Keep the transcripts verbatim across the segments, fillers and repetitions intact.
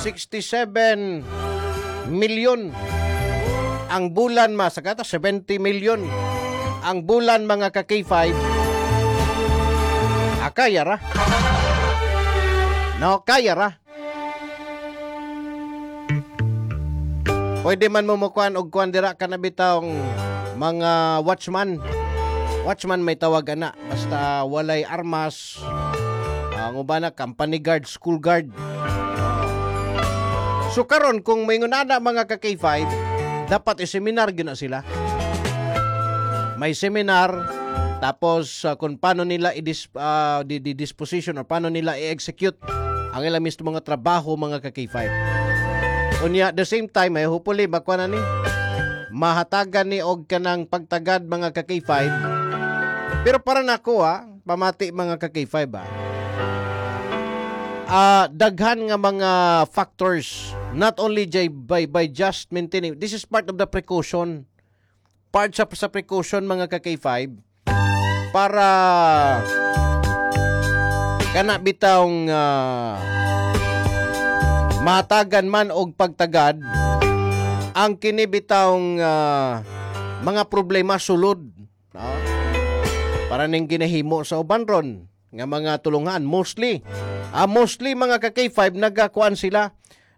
sixty-seven milyon ang bulan masagata seventy milyon ang bulan mga ka K five. Ah, kaya ra. No, kaya ra. Pwede man mo mukuan og kuan dira ka na bitawng mga watchman. Watchman may tawagan na basta walay armas. Ang uban na company guard, school guard. So karon kung may ngunana mga ka K five, dapat i-seminar gyud na sila. May seminar tapos uh, kung paano nila i-dis, uh, di, di disposition or paano nila i-execute ang ilang mismo mga trabaho mga ka K five. Unya at the same time ay hopefully bakwa na ni mahatagan ni og kanang pagtagad mga ka K five. Pero para nako ha, pamati mga ka K five ha. Uh, daghan nga mga factors not only by, by just maintaining. This is part of the precaution. Part sa, sa precaution mga ka K five para kana bitawng uh, mahatagan man og pagtagad ang kini bitawng uh, mga problema sulod, no? Para ning ginahimo sa uban ron nga mga tulungan mostly uh, mostly mga ka K five nagakuan sila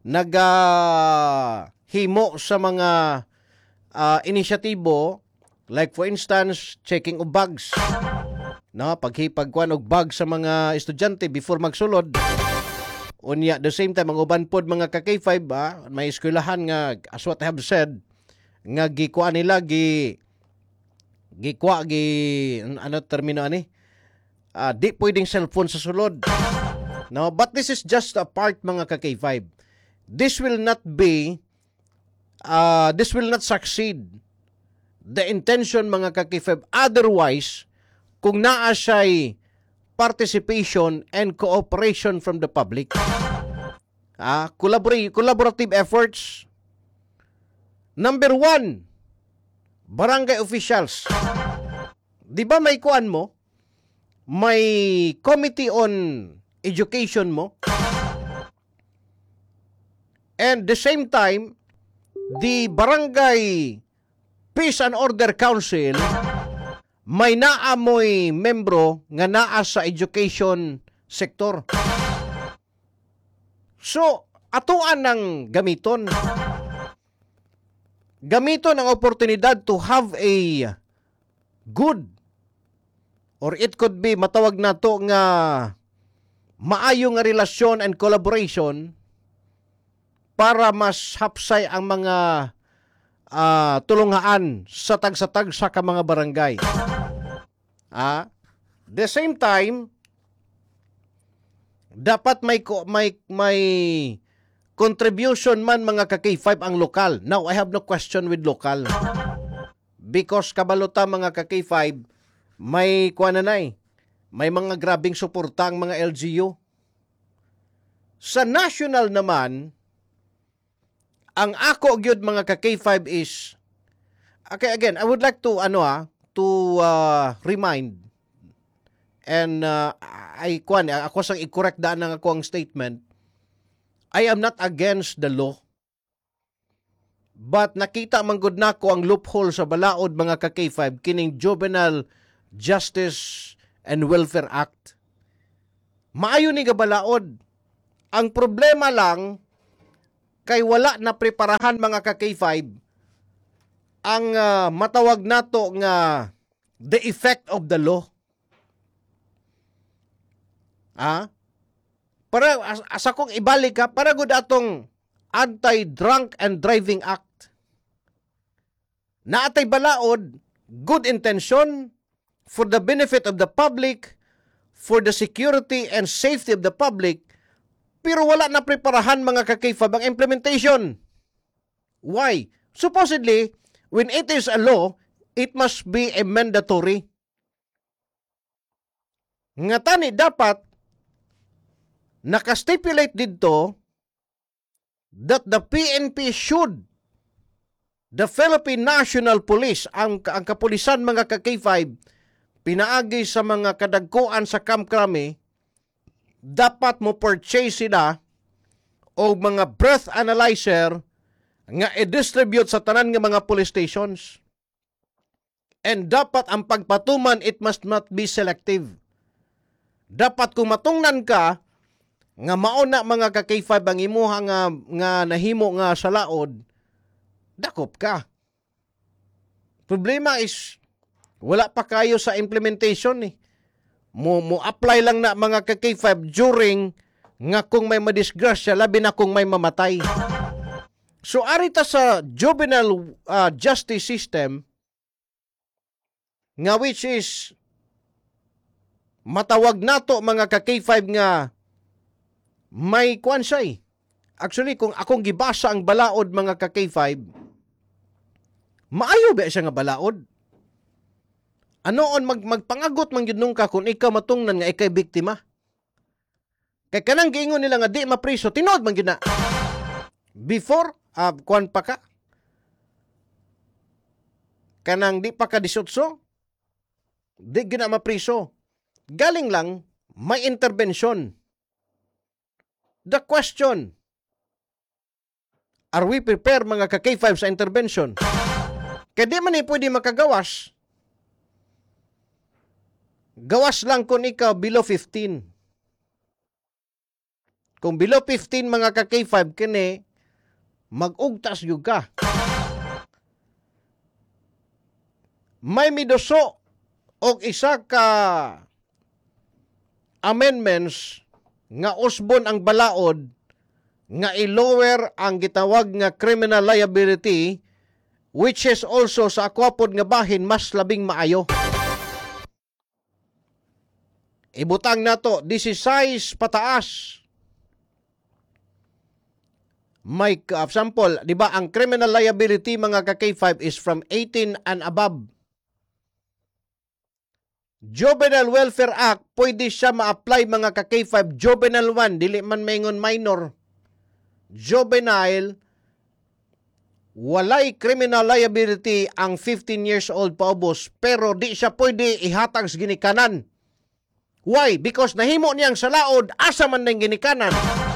nagahimo sa mga uh, inisyatibo like for instance checking of bags, no, paghipagkuan og bag sa mga estudyante before magsulod. Unya, the same time, ang uban pod mga ka K five, ah, may eskwelahan nga, as what I have said, nga gikuha nila, gi, gikuha, gi, ano termino ani? Uh, di pwedeng cellphone sa sulod. No? But this is just a part mga ka K five. This will not be, uh, this will not succeed. The intention mga ka K five, otherwise, kung naa siya'y participation and cooperation from the public. Ah, collaborate, collaborative efforts. Number one, barangay officials. Di ba may kuan mo? May committee on education mo. And the same time, the barangay Peace and Order Council may naamoy membro nga naa sa education sector. So, atuan ng gamiton. Gamiton ang oportunidad to have a good or it could be matawag na to nga maayo nga relasyon and collaboration para mas hapsay ang mga uh, tulungaan sa tag-sa-tag sa ka mga barangay. Ah, the same time, dapat may may may contribution man mga ka K five ang lokal. Now, I have no question with local. Because kabalota mga ka K five, may kuananay, may mga grabing suporta ang mga L G U. Sa national naman, ang ako gyud mga ka K five is, okay, again, I would like to ano ah, to uh, remind and uh, I kwan ako sang i-correct daan ng ako ang statement. I am not against the law, but nakita man gud nako ang loophole sa balaod mga ka K five kining Juvenile Justice and Welfare Act. Maayo ni gabalaod. Ang problema lang kay wala na preparahan mga ka K five ang uh, matawag nato nga the effect of the law. Ah? Para as, asa kong ibalik ka, para gud atong Anti-Drunk and Driving Act. Naatay balaod, good intention for the benefit of the public, for the security and safety of the public, pero wala na preparahan mga ka K five ang implementation. Why? Supposedly, when it is a law, it must be a mandatory. Nga tani dapat nakastipulate dito that the P N P should, the Philippine National Police, ang, ang kapulisan mga ka K five, pinaagi sa mga kadagkuan sa Kamkrami, dapat mo purchase sila o mga breath analyzer nga i-distribute sa tanan nga mga police stations. And dapat ang pagpatuman, it must not be selective. Dapat kung matungnan ka, nga mauna mga ka K five ang imuha nga, nga nahimo nga sa laod, dakop ka. Problema is, wala pa kayo sa implementation eh. Mo, mo apply lang na mga ka K five during nga kung may madisgrasya, labi na kung may mamatay. So, arita sa juvenile uh, justice system, nga which is, matawag nato mga ka K five nga, may kwansay. Actually, kung akong gibasa ang balaod mga ka K five, maayo ba siya nga balaod? Anoon mag magpangagot man gyud nung ka kung ikaw matungnan nga ikay biktima. Kay kanang giingon nila nga di mapriso, tinuod man gyud na. Before uh, kuan pa ka. Kanang di pa ka disotso, di gyud na mapriso. Galing lang may intervention. The question, are we prepared mga ka K five sa intervention? Kaya di man eh pwede makagawas. Gawas lang kung ikaw below fifteen. Kung below fifteen mga ka K five kini, mag-ugtas yung ka. May midoso o isa ka amendments nga usbon ang balaod nga i-lower ang gitawag nga criminal liability, which is also sa akwapod nga bahin mas labing maayo. Ibutang nato sixteen pataas. May uh, sample, di ba ang criminal liability mga ka K five is from eighteen and above. Juvenile Welfare Act, pwede siya ma-apply mga ka K five. Juvenile one, dili man maingon minor. Juvenile, walay criminal liability ang fifteen years old paubos, pero di siya pwede ihatag sa ginikanan. Why? Because nahimo niyang sa laod, asa man nang ginikanan.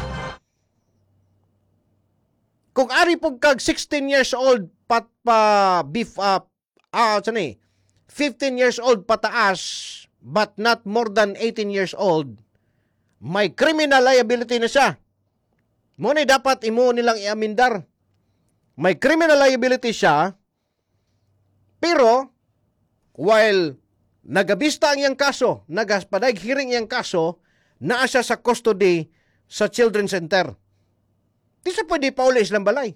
Kung ari pog kag sixteen years old pat pa beef up, ah, uh, sani, fifteen years old pataas, but not more than eighteen years old, may criminal liability na siya. Muna dapat imo nilang iamindar. May criminal liability siya, pero while nagabista ang iyang kaso, nagaspadag hearing iyang kaso, naa siya sa custody sa Children's Center. Di siya pwede pauli islang balay.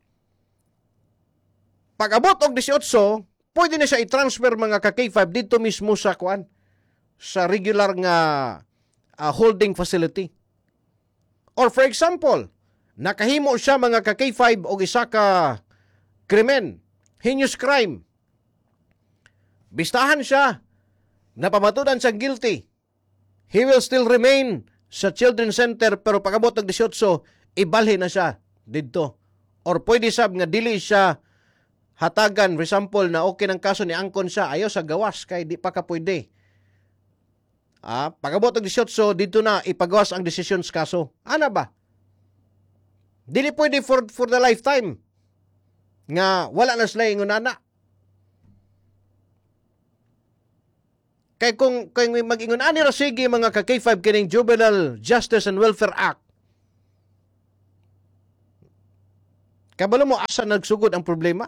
Pag abot og eighteen, pwede na siya i-transfer mga ka K five dito mismo sa kuan, sa regular nga uh, holding facility. Or for example, nakahimo siya mga ka K five o isa ka krimen, heinous crime. Bistahan siya, napamatudan siya guilty. He will still remain sa Children's Center, pero pag-abot ng eighteen, ibalhin na siya dito. Or pwede sab nga dili siya hatagan, for example, na okay ng kaso ni angkon siya, ayaw sa gawas, kay di pa ka pwede. Ah, pag-abot ng eighteen, dito na ipagawas ang desisyon sa kaso. Ano ba? Dili pwede for, for the lifetime. Nga wala na sila yung nana. Kay kung, kung mag-ingon, ani ra sige mga ka K five kining Juvenile Justice and Welfare Act. Kabalo mo asa nagsugod ang problema?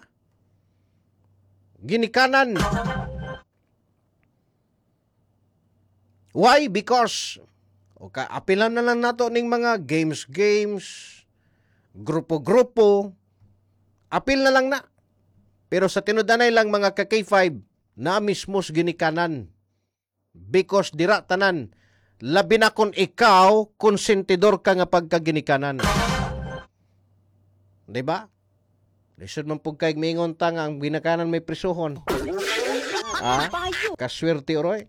Ginikanan. Why? Because okay, apilan na lang nato ning mga games-games, grupo-grupo, apil na lang na. Pero sa tinudanay lang mga ka K five, na mismos ginikanan. Because dira tanan, labi na kung ikaw, konsentidor ka nga pagkaginikanan. Diba? Lisod man pug kay mingon ta nga ang ginikanan may prisuhon. Ah, kaswerte oroy.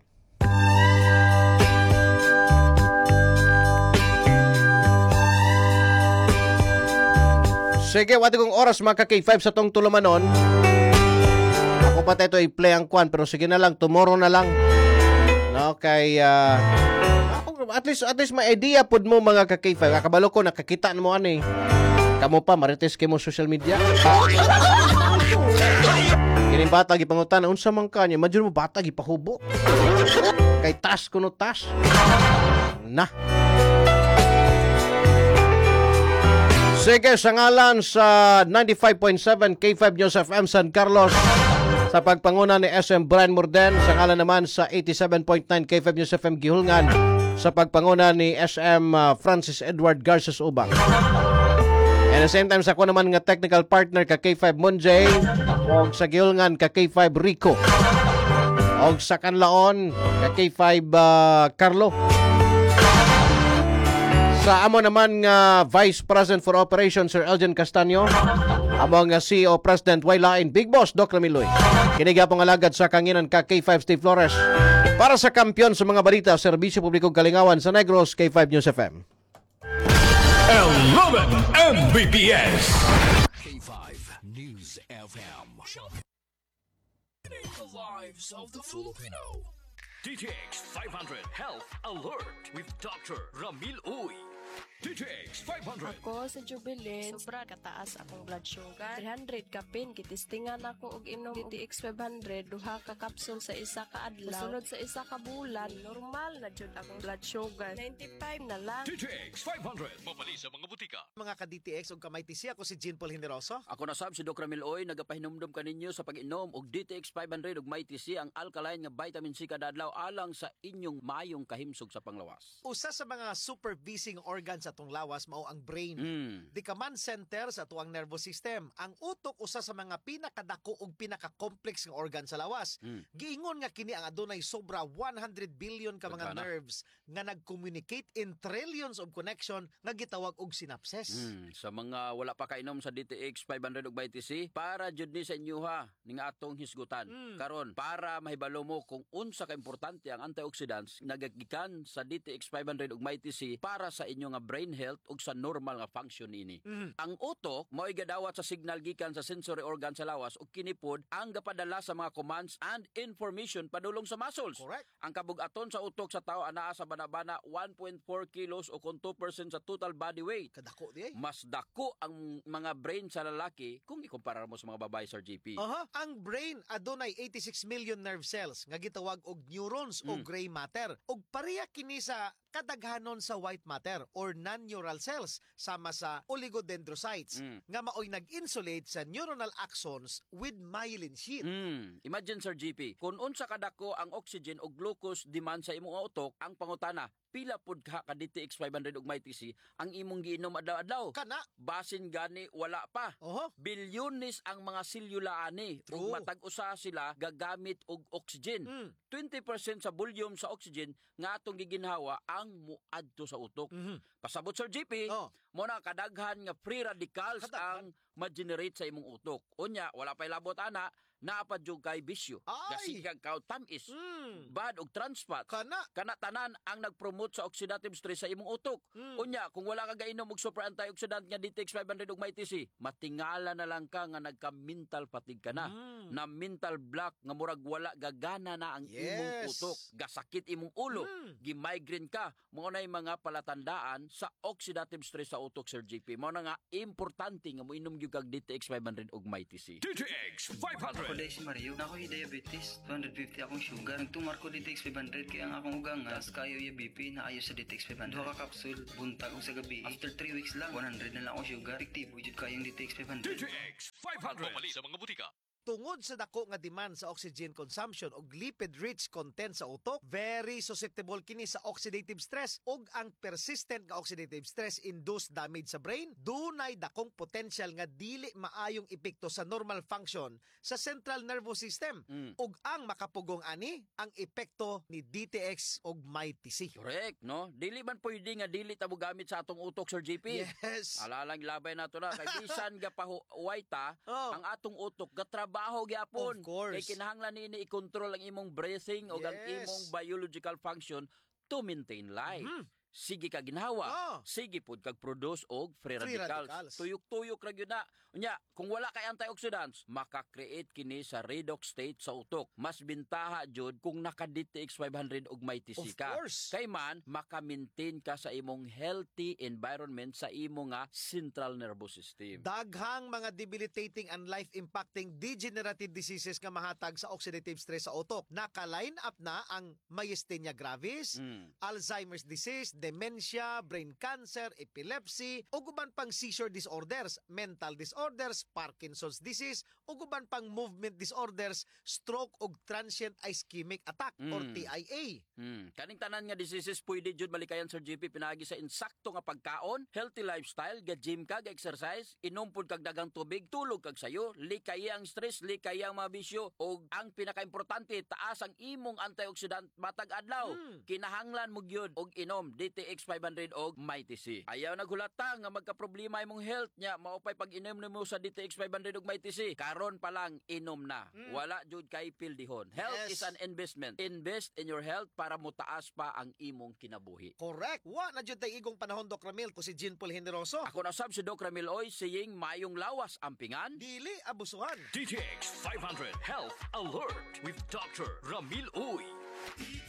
Sige, wati kong oras mga ka K five sa tong tulumanon. Ako pa tayo i-play ang kwan, pero sige na lang, tomorrow na lang. No, kay, uh, ako at least at least may idea pud mo mga ka K five. Kabalo ko nakakita mo ani. Kamo pa marites kay mo social media. Kining bata gipangutan unsa man kanya, madyo mo bata gipahubo. Kay tas kuno tas. Na. Sige, sa ngalan sa ninety-five point seven K five News F M San Carlos, sa pagpanguna ni S M Brian Morden, sa ngalan naman sa eighty-seven point nine K five News F M Gihulngan, sa pagpanguna ni S M uh, Francis Edward Garces Ubang. And at the same time, sa ko naman nga technical partner ka K five Monjay, o sa Gihulngan ka K five Rico, o sa Kanlaon ka K five uh, Carlo. Sa amo naman nga Vice President for Operations Sir Elgin Castaño, amo nga C E O President Waylain Big Boss Doc Ramiloy. Kiniga pong alagad sa kanginan ka K five Steve Flores. Para sa kampiyon sa mga balita, Serbisyo Publikong Kalingawan sa Negros, K five News F M. eleven M B P S K five News F M. The lives of the Filipino. D T X five hundred Health Alert with Doctor Ramil Uy. D T X five hundred. Ako sa Jubilee, sobra kataas akong blood sugar. three hundred kapin, kitistingan ako og inom D T X five hundred, duha ka kapsul sa isa ka adlaw. Sunod sa isa ka bulan, normal na jud akong blood sugar. ninety-five na lang. D T X five hundred. Mabali sa mga butika. Mga ka-D T X ug kamay T C, ako si Jean Paul Generoso. Ako na sab si Doc Ramil Oy, nagapahinumdum kaninyo sa pag-inom og D T X five hundred ug May T C, ang alkaline nga vitamin C kada adlaw alang sa inyong mayong kahimsog sa panglawas. Usa sa mga supervising organs sa atong lawas mao ang brain. Mm. Di command center sa tuwang nervous system. Ang utok usa sa mga pinakadako ug pinaka-complex nga organ sa lawas. Mm. Giingon nga kini ang adunay sobra one hundred billion ka mga Tagana. nerves nga nag-communicate in trillions of connection nga gitawag og synapses. Mm. Sa mga wala pa kainom sa D T X five hundred ug May T C, para jud ni sa inyo ha ning atong hisgutan. Mm. Karon para mahibalo mo kung unsa ka importante ang antioxidants nagagikan sa D T X five hundred ug May T C para sa inyo nga brain health ug sa normal nga function ini. Mm. Ang utok mao'y gadawat sa signal gikan sa sensory organ sa lawas ug kinipod ang gapadala sa mga commands and information padulong sa muscles. Correct. Ang kabug-aton sa utok sa tao anaa sa banabana one point four kilos o kung two percent sa total body weight. Kadako di ay. Mas dako ang mga brain sa lalaki kung ikumpara mo sa mga babae, Sir G P. Aha, ang brain adunay eighty-six million nerve cells nga gitawag og neurons o Mm. gray matter. Ug pareha kini sa kadaghanon sa white matter or non-neural cells sama sa oligodendrocytes Mm. nga maoy nag-insulate sa neuronal axons with myelin sheath. Mm. Imagine, Sir G P, kung unsa kadako ang oxygen o glucose demand sa imong utok, ang pangutana, pila pud ka ka D T X five hundred ug May T C ang imong giinom adlaw-adlaw. Kana. Basin gani wala pa. Oho. Bilyones ang mga selula ani ug True. matag usa sila gagamit og oxygen. Mm. twenty percent sa volume sa oxygen nga atong giginhawa ang muadto sa utok. Mhm. Pasabot, Sir G P, Oh. mo na kadaghan nga free radicals Kadaghan. ang ma-generate sa imong utok. Unya, wala pa'y labot ana, naapad yung kay bisyo. Ay. Gasikag kao tamis, Mm. bad og trans fat. Kana. Kana tanan ang nag-promote sa oxidative stress sa imong utok. Mm. Unya, kung wala ka gainom og super antioxidant nga D T X five hundred ug May T C, matingala na lang ka nga nagka-mental fatigue ka na. Mm. Na mental block nga murag wala gagana na ang imong Yes. utok. Gasakit imong ulo. Mm. Gi-migraine ka. Mao na yung mga palatandaan sa oxidative stress sa utok, Sir G P. Mao na nga importante nga moinom gyud kag D T X five hundred ug May T C. D T X five Ako hundred. dahil si Mario, na ako'y diabetes, two hundred fifty akong sugar. Nagtumar ko D T X five hundred kaya ang akong ugang nga, tas kayo yung B P na ayos sa D T X five hundred. Duha ka kapsul, buntag og sa gabi. After three weeks lang, one hundred na lang akong sugar. Effective, wujud kayong D T X five D hundred. T X five hundred. Mabali sa mga butika. Tungod sa dako nga demand sa oxygen consumption ug lipid-rich content sa utok, very susceptible kini sa oxidative stress ug ang persistent nga oxidative stress induce damage sa brain. Dunay dakong potential nga dili maayong epekto sa normal function sa central nervous system. Mm. Ug ang makapugong ani ang epekto ni D T X ug May T C. Correct, no? Dili man pwede nga dili ta mo gamit sa atong utok, Sir G P. Yes. Alalang labay nato na kay bisan ga pahuway ta Oh. ang atong utok gatrabaho gyapon. Of course. Kay kinahanglan nini i-control ang imong breathing o ang Yes. imong biological function to maintain life. Mhm. sige ka ginhawa, Oh. sige pud kag produce og free, Free radicals. radicals. Tuyok-tuyok ra gyud na. Unya, kung wala kay antioxidants, maka-create kini sa redox state sa utok. Mas bintaha jud kung naka-D T X five hundred og may T C Of ka. course. Kay man maka-maintain ka sa imong healthy environment sa imo nga central nervous system. Daghang mga debilitating and life-impacting degenerative diseases nga mahatag sa oxidative stress sa utok. Naka-line up na ang myasthenia gravis, Mm. Alzheimer's disease, dementia, brain cancer, epilepsy, ug uban pang seizure disorders, mental disorders, Parkinson's disease, ug uban pang movement disorders, stroke ug transient ischemic attack or Mm. T I A. Hmm. Kaning tanan nga diseases pwede jud malikayan Sir G P pinagi sa insakto nga pagkaon, healthy lifestyle, ga gym ka, ga exercise, inom pud kag dagang tubig, tulog kag sayo, likay ang stress, likay ang mga bisyo, ug ang pinakaimportante taas ang imong antioxidant matag adlaw. Hmm. Kinahanglan mo gyud og inom D T X five hundred og may T C. Ayaw naghulata nga magka-problema imong health nya, maupay pag inom nimo sa D T X five hundred og may T C. Karon pa lang inom na. Wala jud kay pildihon. Health Yes. is an investment. Invest in your health para motaas pa ang imong kinabuhi. Correct. Wa na jud tay igong panahon, Doc Ramil, ko si Jean Paul Generoso. Ako na sab si Doc Ramil Oy, saying mayong lawas ampingan. Dili abusuhan. D T X five hundred Health Alert with Doctor Ramil Uy.